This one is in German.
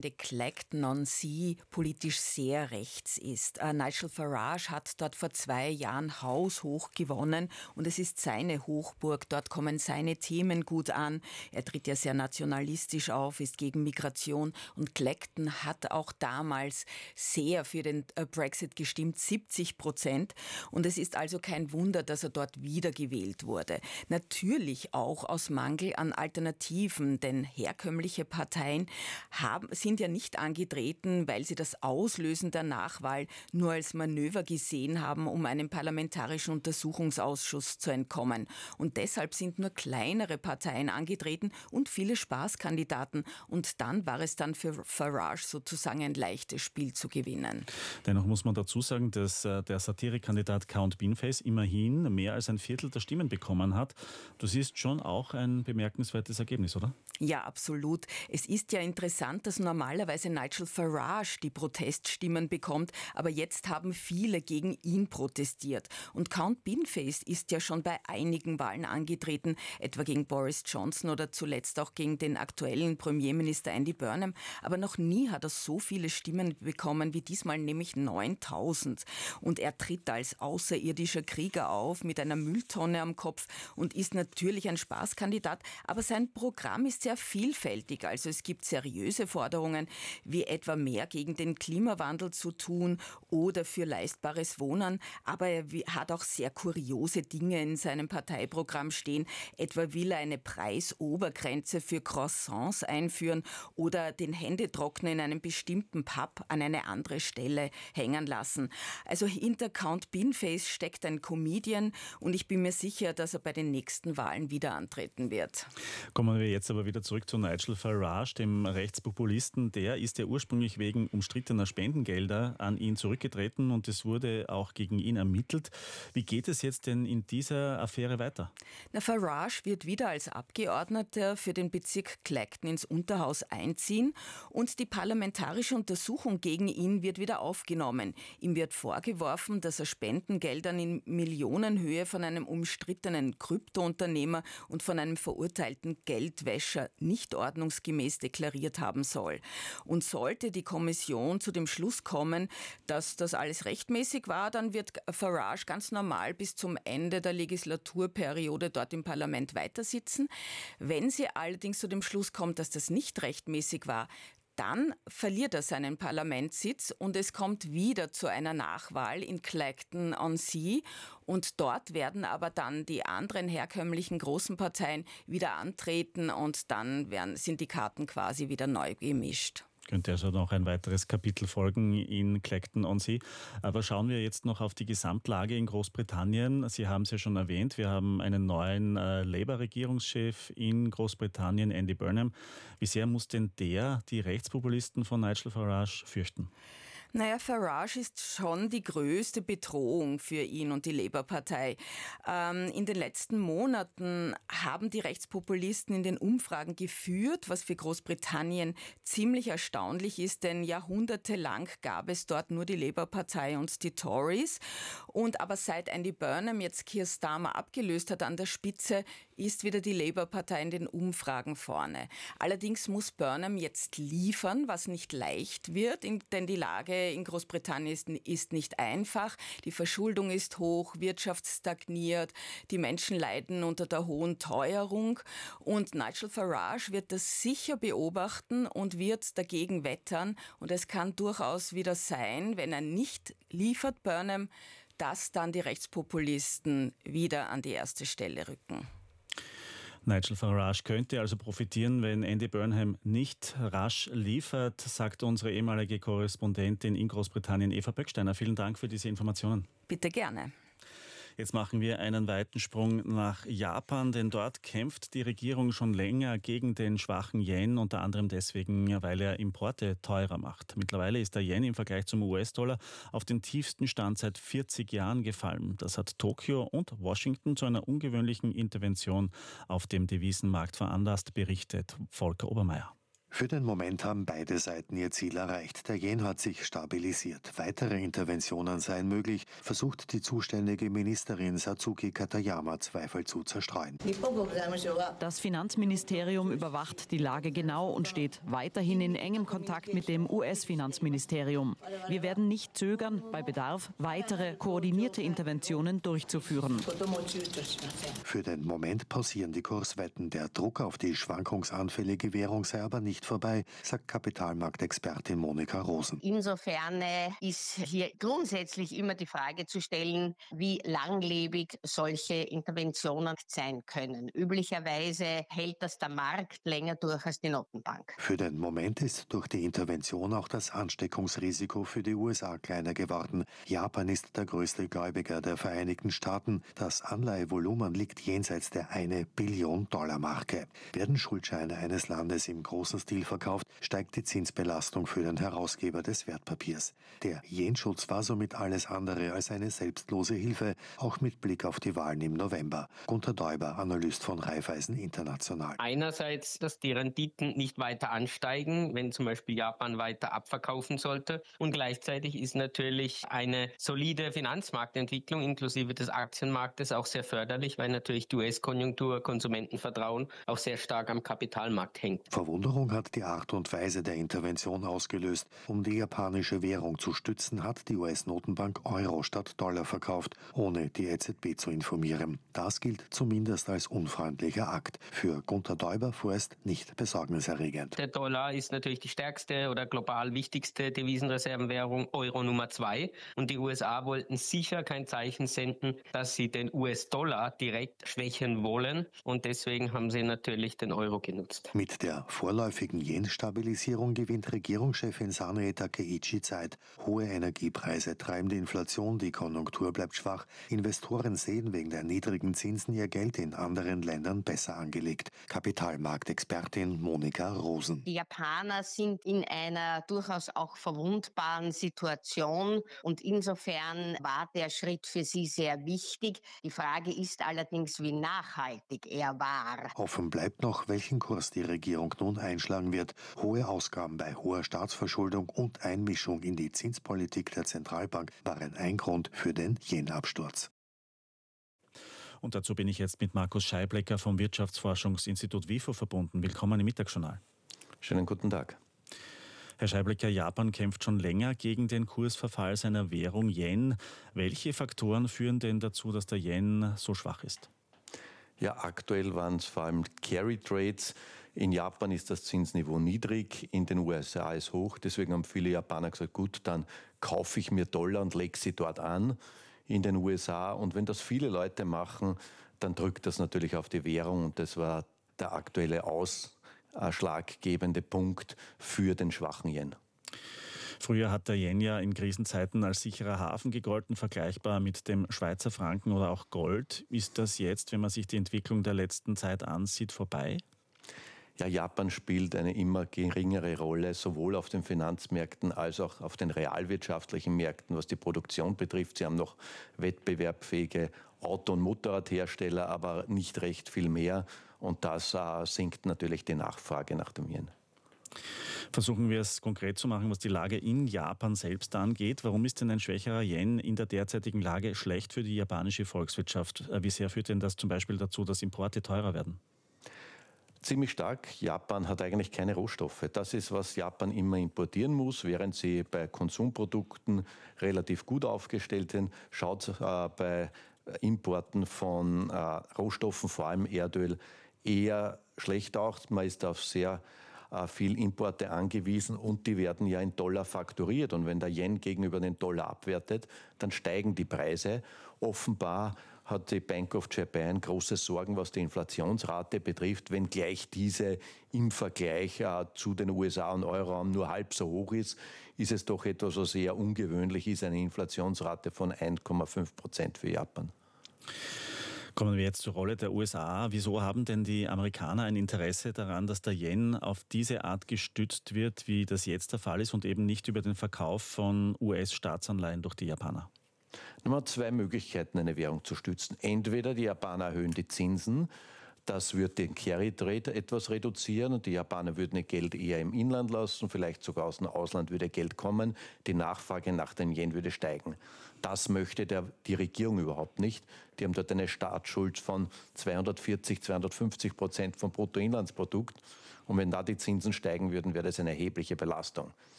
Clacton-on-Sea politisch sehr rechts ist. Nigel Farage hat dort vor 2 Jahren haushoch gewonnen und es ist seine Hochburg. Dort kommen seine Themen gut an. Er tritt ja sehr nationalistisch auf, ist gegen Migration und Clacton hat auch damals sehr für den Brexit gestimmt, 70%. Und es ist also kein Wunder, dass er dort wiedergewählt wurde. Natürlich auch aus Mangel an Alternativen, denn herkömmliche Parteien sind ja nicht angetreten, weil sie das Auslösen der Nachwahl nur als Manöver gesehen haben, um einem parlamentarischen Untersuchungsausschuss zu entkommen. Und deshalb sind nur kleinere Parteien angetreten und viele Spaßkandidaten. Und dann war es dann für Farage sozusagen ein leichtes Spiel zu gewinnen. Dennoch muss man dazu sagen, dass der Satirekandidat Count Beanface immerhin mehr als ein Viertel der Stimmen bekommen hat. Das ist schon auch ein bemerkenswertes Ergebnis, oder? Ja, absolut. Es ist ja interessant, dass normalerweise Nigel Farage die Proteststimmen bekommt, aber jetzt haben viele gegen ihn protestiert. Und Count Beanface ist ja schon bei einigen Wahlen angetreten, etwa gegen Boris Johnson oder zuletzt auch gegen den aktuellen Premierminister Andy Burnham. Aber noch nie hat er so viele Stimmen bekommen wie diesmal, nämlich 9.000. Und er tritt als außerirdischer Krieger auf mit einer Mülltonne am Kopf und ist natürlich ein Spaßkandidat, aber sein Programm ist sehr vielfältig. Also es gibt seriöse Forderungen, wie etwa mehr gegen den Klimawandel zu tun oder für leistbares Wohnen. Aber er hat auch sehr kuriose Dinge in seinem Parteiprogramm stehen. Etwa will er eine Preisobergrenze für Croissants einführen oder den Händetrockner in einem bestimmten Pub an eine andere Stelle hängen lassen. Also hinter Count Beanface steckt ein Comedian und ich bin mir sicher, dass er bei den nächsten Wahlen wieder antreten wird. Kommen wir jetzt aber wieder zurück zu Nigel Farage, dem Rechtspopulisten. Der ist ja ursprünglich wegen umstrittener Spendengelder an ihn zurückgetreten und es wurde auch gegen ihn ermittelt. Wie geht es jetzt denn in dieser Affäre weiter? Farage wird wieder als Abgeordneter für den Bezirk Clacton ins Unterhaus einziehen und die parlamentarische Untersuchung gegen ihn wird wieder aufgenommen. Ihm wird vorgeworfen, dass er Spendengeldern in Millionenhöhe von einem umstrittenen Kryptounternehmer und von einem verurteilten Geldwäscher nicht ordnungsgemäß deklariert haben soll. Und sollte die Kommission zu dem Schluss kommen, dass das alles rechtmäßig war, dann wird Farage ganz normal bis zum Ende der Legislaturperiode dort im Parlament weitersitzen. Wenn sie allerdings zu dem Schluss kommt, dass das nicht rechtmäßig war, dann verliert er seinen Parlamentssitz und es kommt wieder zu einer Nachwahl in Clacton-on-Sea und dort werden aber dann die anderen herkömmlichen großen Parteien wieder antreten und dann sind die Karten quasi wieder neu gemischt. Könnte also noch ein weiteres Kapitel folgen in Clacton-on-Sea. Aber schauen wir jetzt noch auf die Gesamtlage in Großbritannien. Sie haben es ja schon erwähnt, wir haben einen neuen Labour-Regierungschef in Großbritannien, Andy Burnham. Wie sehr muss denn der die Rechtspopulisten von Nigel Farage fürchten? Farage ist schon die größte Bedrohung für ihn und die Labour-Partei. In den letzten Monaten haben die Rechtspopulisten in den Umfragen geführt, was für Großbritannien ziemlich erstaunlich ist, denn jahrhundertelang gab es dort nur die Labour-Partei und die Tories. Aber seit Andy Burnham jetzt Keir Starmer abgelöst hat an der Spitze, ist wieder die Labour-Partei in den Umfragen vorne. Allerdings muss Burnham jetzt liefern, was nicht leicht wird, denn die Lage in Großbritannien ist nicht einfach. Die Verschuldung ist hoch, Wirtschaft stagniert, die Menschen leiden unter der hohen Teuerung. Und Nigel Farage wird das sicher beobachten und wird dagegen wettern. Und es kann durchaus wieder sein, wenn er nicht liefert, Burnham, dass dann die Rechtspopulisten wieder an die erste Stelle rücken. Nigel Farage könnte also profitieren, wenn Andy Burnham nicht rasch liefert, sagt unsere ehemalige Korrespondentin in Großbritannien, Eva Böcksteiner. Vielen Dank für diese Informationen. Bitte gerne. Jetzt machen wir einen weiten Sprung nach Japan, denn dort kämpft die Regierung schon länger gegen den schwachen Yen, unter anderem deswegen, weil er Importe teurer macht. Mittlerweile ist der Yen im Vergleich zum US-Dollar auf den tiefsten Stand seit 40 Jahren gefallen. Das hat Tokio und Washington zu einer ungewöhnlichen Intervention auf dem Devisenmarkt veranlasst, berichtet Volker Obermeier. Für den Moment haben beide Seiten ihr Ziel erreicht. Der Yen hat sich stabilisiert. Weitere Interventionen seien möglich, versucht die zuständige Ministerin Satsuki Katayama Zweifel zu zerstreuen. Das Finanzministerium überwacht die Lage genau und steht weiterhin in engem Kontakt mit dem US-Finanzministerium. Wir werden nicht zögern, bei Bedarf weitere koordinierte Interventionen durchzuführen. Für den Moment pausieren die Kurswetten. Der Druck auf die schwankungsanfällige Währung sei aber nicht vorbei, sagt Kapitalmarktexpertin Monika Rosen. Insofern ist hier grundsätzlich immer die Frage zu stellen, wie langlebig solche Interventionen sein können. Üblicherweise hält das der Markt länger durch als die Notenbank. Für den Moment ist durch die Intervention auch das Ansteckungsrisiko für die USA kleiner geworden. Japan ist der größte Gläubiger der Vereinigten Staaten. Das Anleihevolumen liegt jenseits der $1 Billion-Marke. Werden Schuldscheine eines Landes im großen Stil verkauft, steigt die Zinsbelastung für den Herausgeber des Wertpapiers. Der Yen-Schutz war somit alles andere als eine selbstlose Hilfe, auch mit Blick auf die Wahlen im November. Gunter Däuber, Analyst von Raiffeisen International. Einerseits, dass die Renditen nicht weiter ansteigen, wenn zum Beispiel Japan weiter abverkaufen sollte. Und gleichzeitig ist natürlich eine solide Finanzmarktentwicklung inklusive des Aktienmarktes auch sehr förderlich, weil natürlich die US-Konjunktur, Konsumentenvertrauen auch sehr stark am Kapitalmarkt hängt. Verwunderung hat die Art und Weise der Intervention ausgelöst. Um die japanische Währung zu stützen, hat die US-Notenbank Euro statt Dollar verkauft, ohne die EZB zu informieren. Das gilt zumindest als unfreundlicher Akt. Für Gunter Däuber vorerst nicht besorgniserregend. Der Dollar ist natürlich die stärkste oder global wichtigste Devisenreservenwährung, Euro Nummer 2. Und die USA wollten sicher kein Zeichen senden, dass sie den US-Dollar direkt schwächen wollen. Und deswegen haben sie natürlich den Euro genutzt. Mit der vorläufigen Yen-Stabilisierung gewinnt Regierungschefin Sanae Takeichi Zeit. Hohe Energiepreise treiben die Inflation, die Konjunktur bleibt schwach. Investoren sehen wegen der niedrigen Zinsen ihr Geld in anderen Ländern besser angelegt. Kapitalmarktexpertin Monika Rosen. Die Japaner sind in einer durchaus auch verwundbaren Situation und insofern war der Schritt für sie sehr wichtig. Die Frage ist allerdings, wie nachhaltig er war. Offen bleibt noch, welchen Kurs die Regierung nun einschlagen wird. Hohe Ausgaben bei hoher Staatsverschuldung und Einmischung in die Zinspolitik der Zentralbank waren ein Grund für den Yen-Absturz. Und dazu bin ich jetzt mit Markus Scheiblecker vom Wirtschaftsforschungsinstitut WIFO verbunden. Willkommen im Mittagsjournal. Schönen guten Tag. Herr Scheiblecker, Japan kämpft schon länger gegen den Kursverfall seiner Währung Yen. Welche Faktoren führen denn dazu, dass der Yen so schwach ist? Ja, aktuell waren es vor allem Carry Trades. In Japan ist das Zinsniveau niedrig, in den USA ist hoch. Deswegen haben viele Japaner gesagt, gut, dann kaufe ich mir Dollar und lege sie dort an in den USA. Und wenn das viele Leute machen, dann drückt das natürlich auf die Währung. Und das war der aktuelle ausschlaggebende Punkt für den schwachen Yen. Früher hat der Yen ja in Krisenzeiten als sicherer Hafen gegolten, vergleichbar mit dem Schweizer Franken oder auch Gold. Ist das jetzt, wenn man sich die Entwicklung der letzten Zeit ansieht, vorbei? Ja, Japan spielt eine immer geringere Rolle, sowohl auf den Finanzmärkten als auch auf den realwirtschaftlichen Märkten, was die Produktion betrifft. Sie haben noch wettbewerbsfähige Auto- und Motorradhersteller, aber nicht recht viel mehr. Und das sinkt natürlich die Nachfrage nach dem Yen. Versuchen wir es konkret zu machen, was die Lage in Japan selbst angeht. Warum ist denn ein schwächerer Yen in der derzeitigen Lage schlecht für die japanische Volkswirtschaft? Wie sehr führt denn das zum Beispiel dazu, dass Importe teurer werden? Ziemlich stark. Japan hat eigentlich keine Rohstoffe. Das ist, was Japan immer importieren muss, während sie bei Konsumprodukten relativ gut aufgestellt sind. Schaut bei Importen von Rohstoffen, vor allem Erdöl, eher schlecht aus. Man ist auf sehr viel Importe angewiesen und die werden ja in Dollar fakturiert. Und wenn der Yen gegenüber den Dollar abwertet, dann steigen die Preise. Offenbar hat die Bank of Japan große Sorgen, was die Inflationsrate betrifft, wenngleich diese im Vergleich zu den USA und Euroraum nur halb so hoch ist es doch etwas, was eher ungewöhnlich ist, eine Inflationsrate von 1,5% für Japan. Kommen wir jetzt zur Rolle der USA. Wieso haben denn die Amerikaner ein Interesse daran, dass der Yen auf diese Art gestützt wird, wie das jetzt der Fall ist und eben nicht über den Verkauf von US-Staatsanleihen durch die Japaner? Man hat zwei Möglichkeiten, eine Währung zu stützen. Entweder die Japaner erhöhen die Zinsen, Das wird den Carry Trade etwas reduzieren und die Japaner würden ihr Geld eher im Inland lassen, vielleicht sogar aus dem Ausland würde Geld kommen, die Nachfrage nach dem Yen würde steigen. Das möchte die Regierung überhaupt nicht. Die haben dort eine Staatsschuld von 240–250% vom Bruttoinlandsprodukt und wenn da die Zinsen steigen würden, wäre das eine erhebliche Belastung.